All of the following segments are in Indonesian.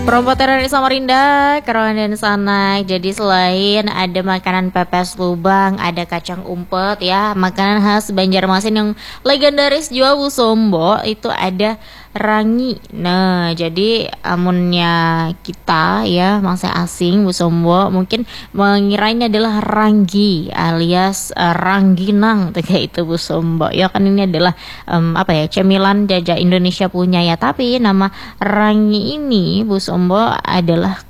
Promotor dari Samarinda, Kerawan dan Sanak. Jadi selain ada makanan pepes lubang, ada kacang umpet ya, makanan khas Banjarmasin yang legendaris juga Bu Sombo, itu ada rangi. Nah, jadi amunnya kita ya mangsa asing Bu Sombo mungkin mengiranya adalah ranggi alias rangginang kayak itu Bu Sombo. Ya kan ini adalah apa ya, cemilan jajah Indonesia punya ya, tapi nama rangi ini Bu Sombo adalah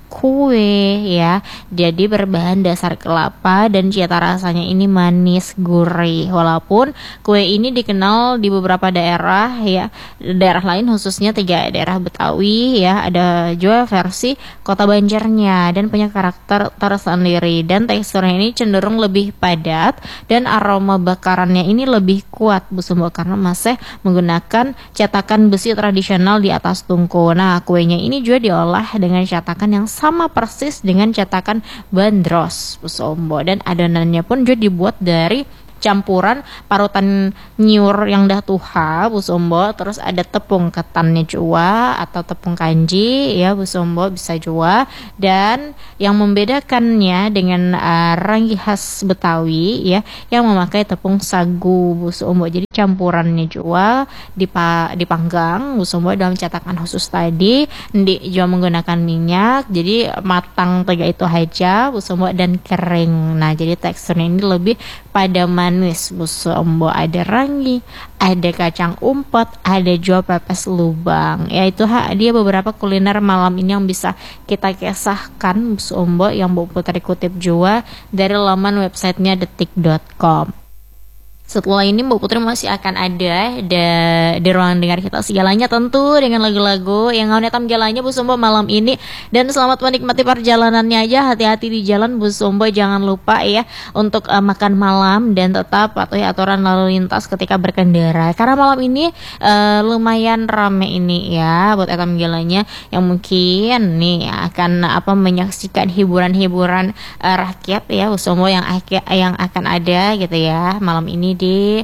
kue ya. Jadi berbahan dasar kelapa dan cita rasanya ini manis gurih. Walaupun kue ini dikenal di beberapa daerah ya, daerah lain khususnya 3 daerah Betawi ya, ada juga versi kota Banjarnya dan punya karakter tersendiri, dan teksturnya ini cenderung lebih padat dan aroma bakarannya ini lebih kuat Bu Sumbo karena masih menggunakan cetakan besi tradisional di atas tungku. Nah, kuenya ini juga diolah dengan cetakan yang sama persis dengan cetakan bandros Bu Sombo, dan adonannya pun juga dibuat dari campuran parutan nyur yang dah tuha Bu Sombo, terus ada tepung ketannya jua atau tepung kanji ya Bu Sombo bisa jua, dan yang membedakannya dengan rangi khas Betawi ya yang memakai tepung sagu Bu Sombo. Jadi campurannya jua dipanggang Bu Sombo dalam cetakan khusus tadi, juga menggunakan minyak, jadi matang tiga itu aja Bu Sombo dan kering. Nah, jadi teksturnya ini lebih pada manis Bu Sombo, ada rangi, ada kacang umpet, ada juga pepes lubang. Ya itu dia beberapa kuliner malam ini yang bisa kita kisahkan Bu Sombo, yang Bu Putri kutip juga dari laman websitenya detik.com. Setelah ini Mbak Putri masih akan ada di ruang dengar kita segalanya, tentu dengan lagu-lagu yang nganetam jalannya Bu Sombo malam ini. Dan selamat menikmati perjalanannya aja, hati-hati di jalan Bu Sombo, jangan lupa ya untuk makan malam dan tetap patuhi aturan lalu lintas ketika berkendara, karena malam ini lumayan rame ini ya buat etam jalannya yang mungkin nih akan menyaksikan hiburan-hiburan rakyat ya Bu Sombo yang akan ada gitu ya malam ini di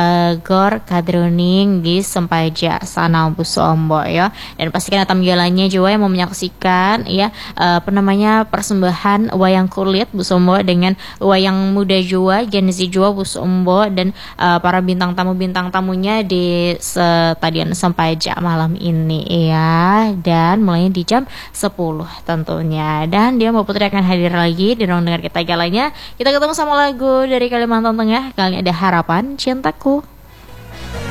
Gor Kadruning di Sempaja sana Bu Sombo ya. Dan pastikan datang jalannya juga yang mau menyaksikan ya persembahan wayang kulit Bu Sombo dengan wayang muda juga Gen Z juga Bu Sombo, dan para bintang tamunya di Stadion Sempaja malam ini ya, dan mulai di jam 10 tentunya. Dan dia Mbak Putri akan hadir lagi di ruang dengar kita jalannya. Kita ketemu sama lagu dari Kalimantan Tengah, kali ini ada Harapan Cintaku.